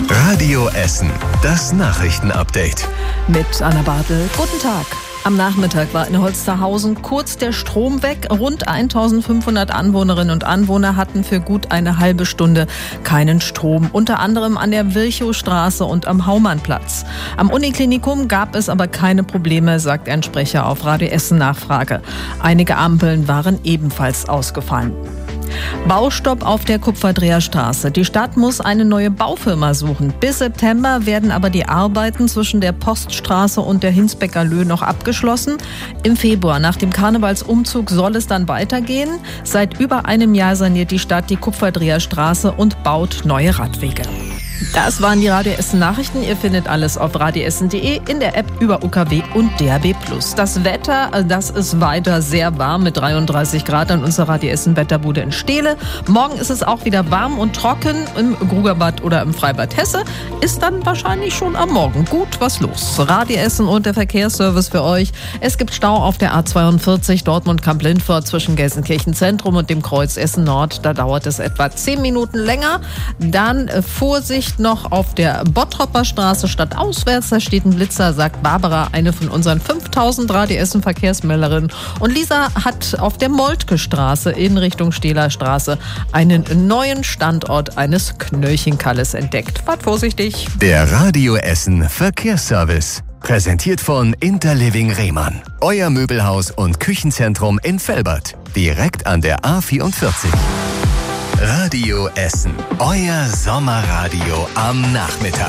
Radio Essen, das Nachrichtenupdate. Mit Anna Bartel. Guten Tag. Am Nachmittag war in Holsterhausen kurz der Strom weg. Rund 1500 Anwohnerinnen und Anwohner hatten für gut eine halbe Stunde keinen Strom. Unter anderem an der Virchowstraße und am Haumannplatz. Am Uniklinikum gab es aber keine Probleme, sagt ein Sprecher auf Radio Essen Nachfrage. Einige Ampeln waren ebenfalls ausgefallen. Baustopp auf der Kupferdreherstraße. Die Stadt muss eine neue Baufirma suchen. Bis September werden aber die Arbeiten zwischen der Poststraße und der Hinsbecker Löh noch abgeschlossen. Im Februar nach dem Karnevalsumzug soll es dann weitergehen. Seit über einem Jahr saniert die Stadt die Kupferdreherstraße und baut neue Radwege. Das waren die Radio Essen Nachrichten. Ihr findet alles auf radioessen.de, in der App über UKW und DAB+. Das Wetter, das ist weiter sehr warm mit 33 Grad an unserer Radio Essen Wetterbude in Steele. Morgen ist es auch wieder warm und trocken im Grugerbad oder im Freibad Hesse. Ist dann wahrscheinlich schon am Morgen gut was los. Radio Essen und der Verkehrsservice für euch. Es gibt Stau auf der A42 Dortmund-Kamp-Lindfort zwischen Gelsenkirchen Zentrum und dem Kreuz Essen Nord. Da dauert es etwa 10 Minuten länger. Dann Vorsicht noch auf der Bottropper Straße stadtauswärts. Da steht ein Blitzer, sagt Barbara, eine von unseren 5000 Radio Essen Verkehrsmelderinnen. Und Lisa hat auf der Moltke Straße in Richtung Steeler Straße einen neuen Standort eines Knöllchenkalles entdeckt. Wart vorsichtig. Der Radio Essen Verkehrsservice. Präsentiert von Interliving Rehmann. Euer Möbelhaus und Küchenzentrum in Velbert. Direkt an der A44. Radio Essen. Euer Sommerradio am Nachmittag.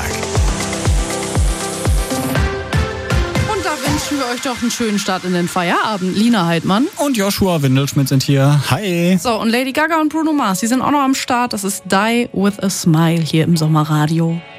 Und da wünschen wir euch doch einen schönen Start in den Feierabend. Lina Heidmann und Joshua Windelschmidt sind hier. Hi. So, und Lady Gaga und Bruno Mars, die sind auch noch am Start. Das ist Die With A Smile hier im Sommerradio.